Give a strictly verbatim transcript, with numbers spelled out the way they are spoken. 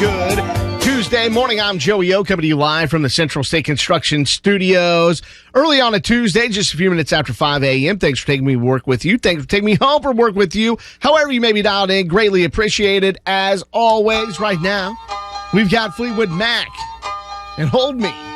good Tuesday morning. I'm Joey O, coming to you live from the Central State Construction Studios. Early on a Tuesday, just a few minutes after five a.m. Thanks for taking me to work with you. Thanks for taking me home from work with you. However you may be dialed in, greatly appreciated. As always, right now, we've got Fleetwood Mac and Hold Me.